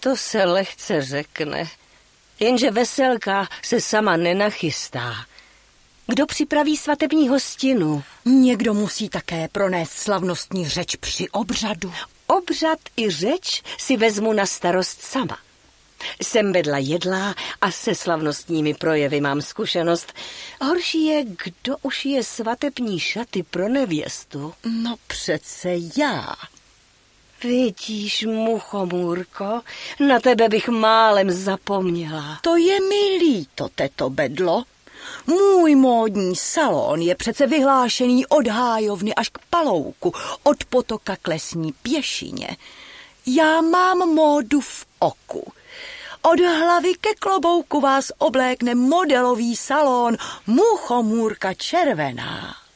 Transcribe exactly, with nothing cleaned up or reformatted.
To se lehce řekne. Jenže veselka se sama nenachystá. Kdo připraví svatební hostinu? Někdo musí také pronést slavnostní řeč při obřadu. Obřad i řeč si vezmu na starost sama. Jsem vedla jedlá a se slavnostními projevy mám zkušenost. Horší je, kdo ušije svatební šaty pro nevěstu. No přece já. Vidíš, muchomůrko, na tebe bych málem zapomněla. To je mi líto, teto Bedlo. Můj módní salon je přece vyhlášený od hájovny až k palouku, od potoka k lesní pěšině. Já mám módu v oku. Od hlavy ke klobouku vás oblékne modelový salon Muchomůrka červená.